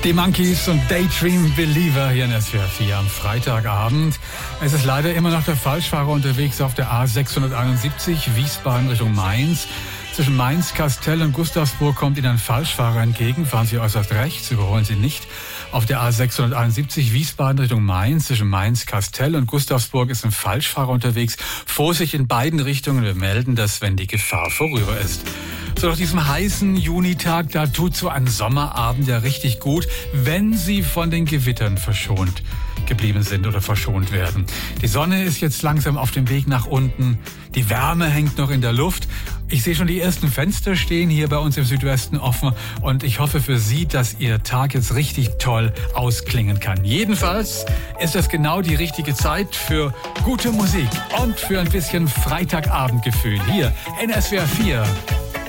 Die Monkeys und Daydream Believer hier in SWR 4 am Freitagabend. Es ist leider immer noch der Falschfahrer unterwegs auf der A671 Wiesbaden Richtung Mainz. Zwischen Mainz, Kastel und Gustavsburg kommt Ihnen ein Falschfahrer entgegen. Fahren Sie äußerst rechts, überholen Sie nicht. Auf der A671 Wiesbaden Richtung Mainz, zwischen Mainz, Kastel und Gustavsburg ist ein Falschfahrer unterwegs. Vorsicht in beiden Richtungen. Wir melden das, wenn die Gefahr vorüber ist. So, nach diesem heißen Junitag, da tut so ein Sommerabend ja richtig gut, wenn Sie von den Gewittern verschont geblieben sind oder verschont werden. Die Sonne ist jetzt langsam auf dem Weg nach unten. Die Wärme hängt noch in der Luft. Ich sehe schon, die ersten Fenster stehen hier bei uns im Südwesten offen und ich hoffe für Sie, dass Ihr Tag jetzt richtig toll ausklingen kann. Jedenfalls ist das genau die richtige Zeit für gute Musik und für ein bisschen Freitagabendgefühl hier in SWR 4.